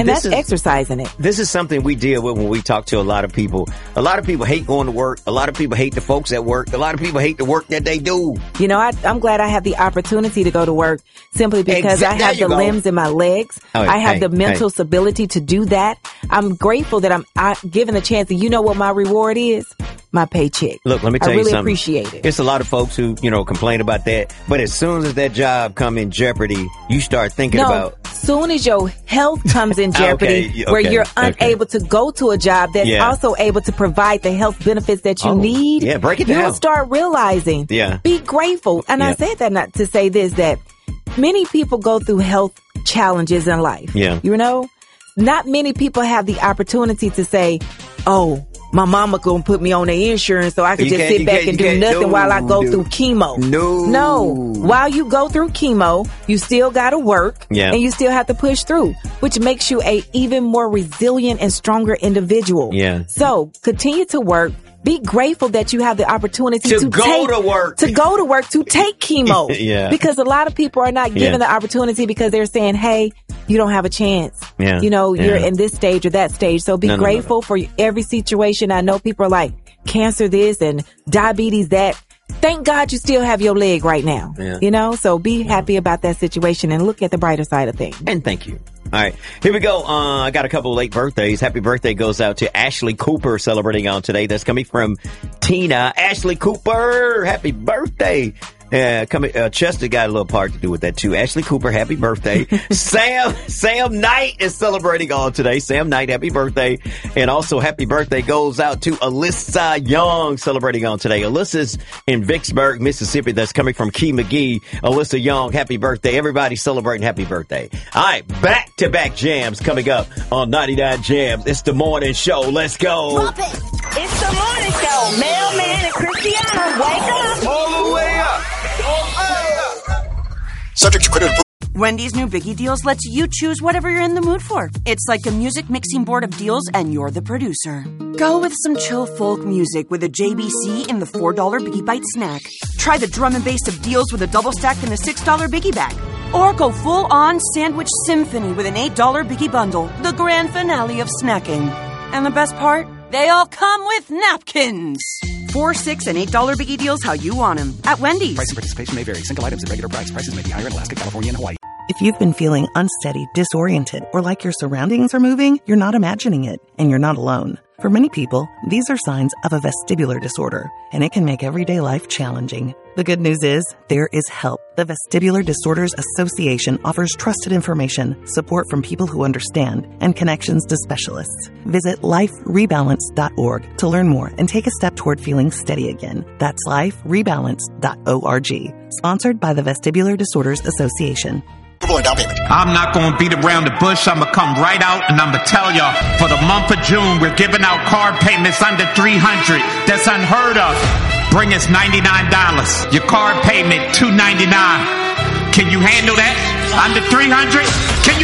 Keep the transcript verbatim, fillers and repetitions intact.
And this that's is, exercising it. This is something we deal with when we talk to a lot of people. A lot of people hate going to work. A lot of people hate the folks at work. A lot of people hate the work that they do. You know, I, I'm glad I have the opportunity to go to work simply because Exactly. I have There the you go. limbs in my legs. Oh, I have hey, the mental hey. stability to do that. I'm grateful that I'm I, given the chance. And you know what my reward is? My paycheck. Look, let me tell I you really something. appreciate it. It's a lot of folks who, you know, complain about that. But as soon as that job come in jeopardy, you start thinking no, about... soon as your health comes in jeopardy, Okay, where okay, you're okay. unable to go to a job that's Yeah. also able to provide the health benefits that you Oh, need, yeah, break it you'll down. start realizing. Yeah. Be grateful. And I Yeah. said that not to say this, that many people go through health challenges in life. Yeah. You know, not many people have the opportunity to say, oh, my mama gonna put me on the insurance so I can You just can't- sit you back can't- and you do can't- nothing no, while I go no. through chemo. No. No. While you go through chemo, you still gotta work. Yeah. And you still have to push through, which makes you a even more resilient and stronger individual. Yeah. So continue to work. Be grateful that you have the opportunity To to, go take, to work. To go to work, to take chemo. Yeah. Because a lot of people are not given Yeah. the opportunity because they're saying, hey, you don't have a chance. Yeah. You know, you're Yeah. in this stage or that stage. So be No, no, no, no. grateful for every situation. I know people are like, cancer this and diabetes that. Thank God you still have your leg right now. Yeah. You know, so be happy about that situation and look at the brighter side of things. And thank you. All right, here we go. Uh, I got a couple of late birthdays. Happy birthday goes out to Ashley Cooper celebrating on today. That's coming from Tina. Ashley Cooper, happy birthday. Yeah, coming, uh, Chester got a little part to do with that too. Ashley Cooper, happy birthday. Sam, Sam Knight is celebrating on today. Sam Knight, happy birthday. And also happy birthday goes out to Alyssa Young celebrating on today. Alyssa's in Vicksburg, Mississippi. That's coming from Key McGee. Alyssa Young, happy birthday. Everybody celebrating happy birthday. All right, back to back jams coming up on ninety-nine Jams. It's the morning show. Let's go. Drop it. It's the morning show. Mailman and Christiana, wake up. All the way up. Subject to credit. Wendy's new Biggie Deals lets you choose whatever you're in the mood for. It's like a music mixing board of deals, and you're the producer. Go with some chill folk music with a J B C in the four dollar Biggie Bite snack. Try the drum and bass of deals with a double stack in the six dollar Biggie Bag. Or go full-on sandwich symphony with an eight dollar Biggie Bundle, the grand finale of snacking. And the best part? They all come with napkins. Four, six, and eight dollar Biggie Deals how you want them at Wendy's. Price and participation may vary. Single items at regular price. Prices may be higher in Alaska, California, and Hawaii. If you've been feeling unsteady, disoriented, or like your surroundings are moving, you're not imagining it, and you're not alone. For many people, these are signs of a vestibular disorder, and it can make everyday life challenging. The good news is, there is help. The Vestibular Disorders Association offers trusted information, support from people who understand, and connections to specialists. Visit life rebalance dot org to learn more and take a step toward feeling steady again. That's life rebalance dot org. Sponsored by the Vestibular Disorders Association. I'm not going to beat around the bush. I'm going to come right out and I'm going to tell y'all, for the month of June, we're giving out card payments under three hundred dollars. That's unheard of. Bring us ninety-nine dollars. Your card payment, two ninety-nine. Can you handle that? Under three hundred dollars? Can you